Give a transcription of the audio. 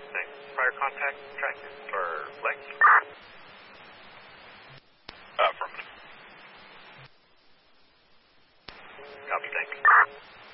Copy, thanks. Prior contact, track, or Lex? Affirmative. Copy, thanks.